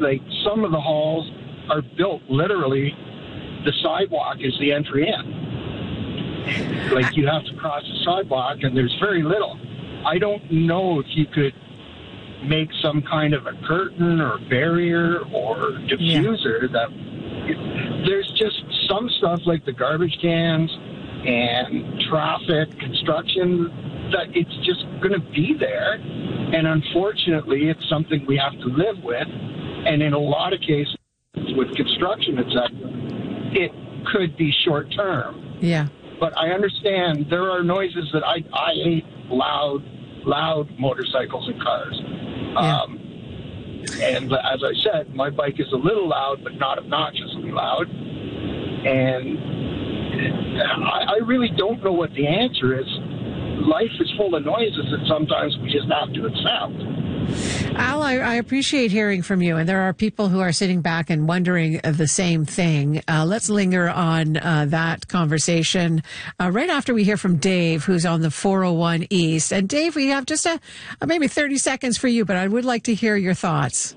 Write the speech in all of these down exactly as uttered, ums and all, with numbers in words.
like some of the halls are built literally, the sidewalk is the entry in. Like you have to cross the sidewalk and there's very little. I don't know if you could make some kind of a curtain or barrier or diffuser yeah. that there's just some stuff like the garbage cans and traffic construction that it's just going to be there. And unfortunately, it's something we have to live with. And in a lot of cases with construction, et cetera, it could be short term. Yeah. But I understand there are noises that I, I hate loud, loud motorcycles and cars. Yeah. Um, and as I said, my bike is a little loud, but not obnoxiously loud. And I, I really don't know what the answer is. Life is full of noises that sometimes we just have to accept. Al, I, I appreciate hearing from you, and there are people who are sitting back and wondering the same thing. Uh, let's linger on uh, that conversation uh, right after we hear from Dave, who's on the four oh one East. And Dave, we have just a, a maybe thirty seconds for you, but I would like to hear your thoughts.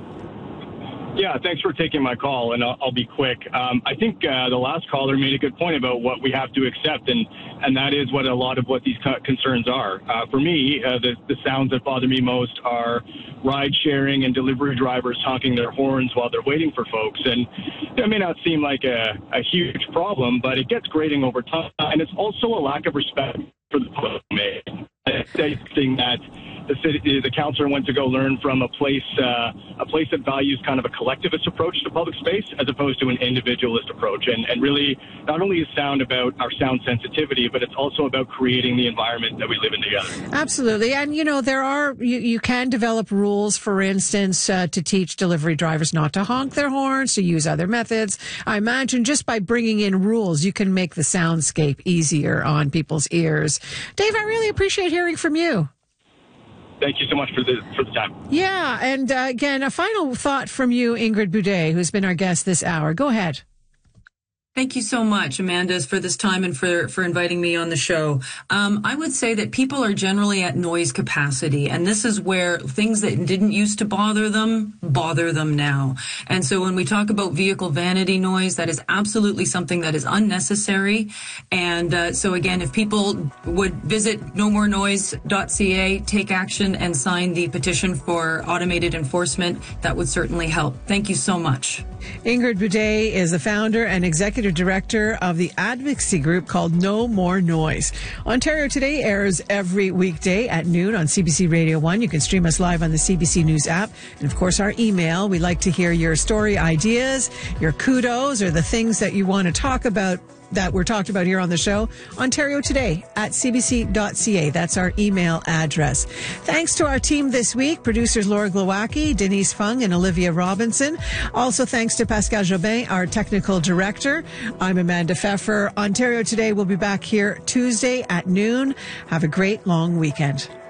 Yeah, thanks for taking my call, and I'll, I'll be quick. Um, I think uh, the last caller made a good point about what we have to accept, and, and that is what a lot of what these co- concerns are. Uh, for me, uh, the, the sounds that bother me most are ride-sharing and delivery drivers honking their horns while they're waiting for folks. And it may not seem like a, a huge problem, but it gets grating over time, and it's also a lack of respect for the public. I think that the city, the councillor went to go learn from a place, uh, a place that values kind of a collectivist approach to public space as opposed to an individualist approach. And, and really, not only is sound about our sound sensitivity, but it's also about creating the environment that we live in together. Absolutely. And, you know, there are, you, you can develop rules, for instance, uh, to teach delivery drivers not to honk their horns, to use other methods. I imagine just by bringing in rules, you can make the soundscape easier on people's ears. Dave, I really appreciate hearing from you. Thank you so much for the for the time. Yeah, and uh, again, a final thought from you, Ingrid Boudet, who's been our guest this hour. Go ahead. Thank you so much, Amanda, for this time and for, for inviting me on the show. Um, I would say that people are generally at noise capacity, and this is where things that didn't used to bother them bother them now. And so when we talk about vehicle vanity noise, that is absolutely something that is unnecessary. And uh, so again, if people would visit no more noise dot c a, take action, and sign the petition for automated enforcement, that would certainly help. Thank you so much. Ingrid Boudet is the founder and executive director of the advocacy group called No More Noise. Ontario Today airs every weekday at noon on C B C Radio one. You can stream us live on the C B C News app. And of course, our email. We like to hear your story ideas, your kudos, or the things that you want to talk about that were talked about here on the show. Ontario Today at c b c dot c a. That's our email address. Thanks to our team this week, producers Laura Glowacki, Denise Fung, and Olivia Robinson. Also thanks to Pascal Jobin, our technical director. I'm Amanda Pfeffer. Ontario Today will be back here Tuesday at noon. Have a great long weekend.